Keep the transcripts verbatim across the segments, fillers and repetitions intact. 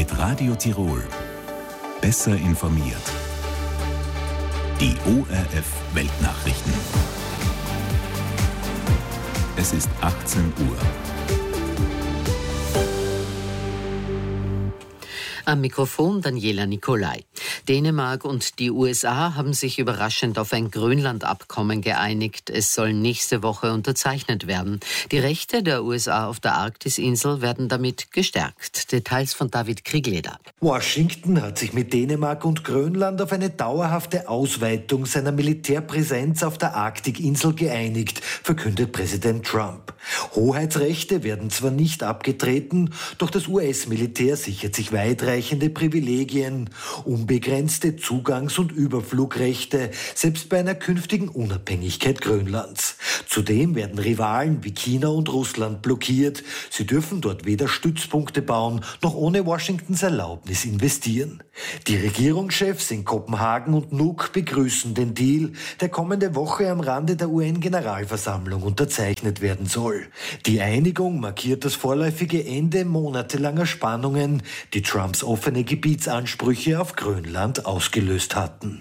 Mit Radio Tirol. Besser informiert. Die O R F Weltnachrichten. Es ist achtzehn Uhr. Am Mikrofon Daniela Nicolai. Dänemark und die U S A haben sich überraschend auf ein Grönland-Abkommen geeinigt. Es soll nächste Woche unterzeichnet werden. Die Rechte der U S A auf der Arktisinsel werden damit gestärkt. Details von David Kriegleder. Washington hat sich mit Dänemark und Grönland auf eine dauerhafte Ausweitung seiner Militärpräsenz auf der Arktikinsel geeinigt, verkündet Präsident Trump. Hoheitsrechte werden zwar nicht abgetreten, doch das U S-Militär sichert sich weitreichende Privilegien, unbegrenzte Zugangs- und Überflugrechte, selbst bei einer künftigen Unabhängigkeit Grönlands. Zudem werden Rivalen wie China und Russland blockiert. Sie dürfen dort weder Stützpunkte bauen, noch ohne Washingtons Erlaubnis investieren. Die Regierungschefs in Kopenhagen und Nuuk begrüßen den Deal, der kommende Woche am Rande der U N-Generalversammlung unterzeichnet werden soll. Die Einigung markiert das vorläufige Ende monatelanger Spannungen, die Trumps offene Gebietsansprüche auf Grönland ausgelöst hatten.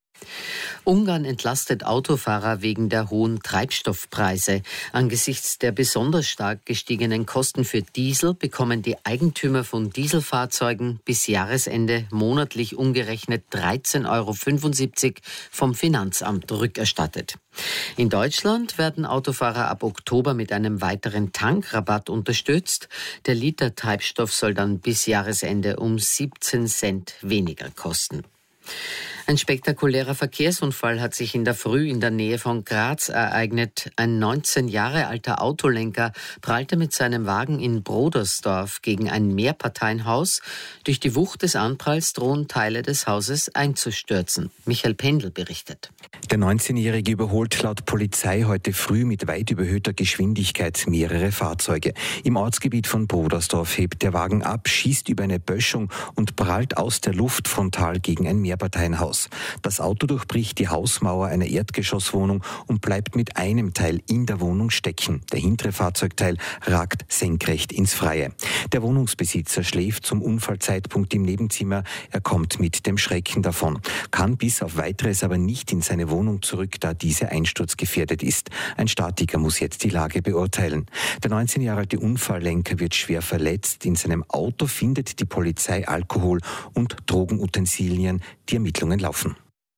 Ungarn entlastet Autofahrer wegen der hohen Treibstoffpreise. Angesichts der besonders stark gestiegenen Kosten für Diesel bekommen die Eigentümer von Dieselfahrzeugen bis Jahresende monatlich umgerechnet dreizehn Euro fünfundsiebzig vom Finanzamt rückerstattet. In Deutschland werden Autofahrer ab Oktober mit einem weiteren Tankrabatt unterstützt. Der Liter Treibstoff soll dann bis Jahresende um siebzehn Cent weniger kosten. Ein spektakulärer Verkehrsunfall hat sich in der Früh in der Nähe von Graz ereignet. Ein neunzehn Jahre alter Autolenker prallte mit seinem Wagen in Brodersdorf gegen ein Mehrparteienhaus. Durch die Wucht des Anpralls drohen Teile des Hauses einzustürzen. Michael Pendl berichtet. Der neunzehnjährige überholt laut Polizei heute früh mit weit überhöhter Geschwindigkeit mehrere Fahrzeuge. Im Ortsgebiet von Brodersdorf hebt der Wagen ab, schießt über eine Böschung und prallt aus der Luft frontal gegen ein Mehrparteienhaus. Das Auto durchbricht die Hausmauer einer Erdgeschosswohnung und bleibt mit einem Teil in der Wohnung stecken. Der hintere Fahrzeugteil ragt senkrecht ins Freie. Der Wohnungsbesitzer schläft zum Unfallzeitpunkt im Nebenzimmer. Er kommt mit dem Schrecken davon, kann bis auf Weiteres aber nicht in seine Wohnung zurück, da diese einsturzgefährdet ist. Ein Statiker muss jetzt die Lage beurteilen. Der neunzehn Jahre alte Unfalllenker wird schwer verletzt. In seinem Auto findet die Polizei Alkohol und Drogenutensilien. Die Ermittlungen laufen.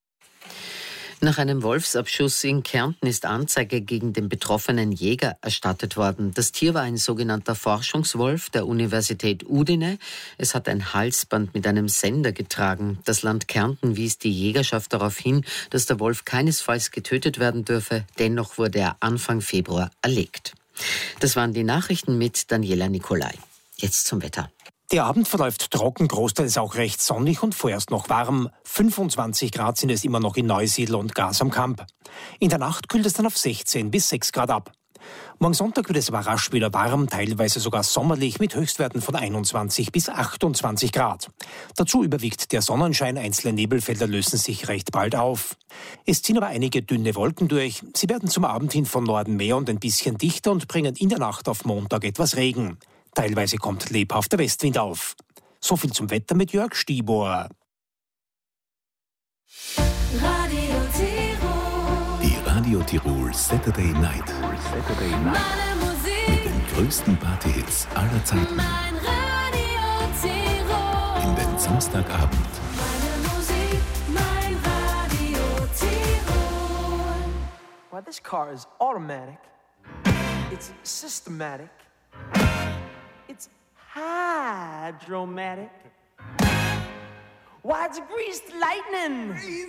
Nach einem Wolfsabschuss in Kärnten ist Anzeige gegen den betroffenen Jäger erstattet worden. Das Tier war ein sogenannter Forschungswolf der Universität Udine. Es hat ein Halsband mit einem Sender getragen. Das Land Kärnten wies die Jägerschaft darauf hin, dass der Wolf keinesfalls getötet werden dürfe. Dennoch wurde er Anfang Februar erlegt. Das waren die Nachrichten mit Daniela Nicolai. Jetzt zum Wetter. Der Abend verläuft trocken, großteils auch recht sonnig und vorerst noch warm. fünfundzwanzig Grad sind es immer noch in Neusiedl und Gras am Kamp. In der Nacht kühlt es dann auf sechzehn bis sechs Grad ab. Morgen Sonntag wird es aber rasch wieder warm, teilweise sogar sommerlich mit Höchstwerten von einundzwanzig bis achtundzwanzig Grad. Dazu überwiegt der Sonnenschein, einzelne Nebelfelder lösen sich recht bald auf. Es ziehen aber einige dünne Wolken durch. Sie werden zum Abend hin von Norden mehr und ein bisschen dichter und bringen in der Nacht auf Montag etwas Regen. Teilweise kommt lebhafter Westwind auf. So viel zum Wetter mit Jörg Stibor. Radio Tirol. Die Radio Tirol Saturday Night. Saturday Night. Meine Musik. Mit den größten Partyhits aller Zeiten. Mein Radio Tirol. In den Samstagabend. Meine Musik, mein Radio Tirol. Well, this car is automatic. It's systematic. It's hydromatic. Why, it's greased lightning.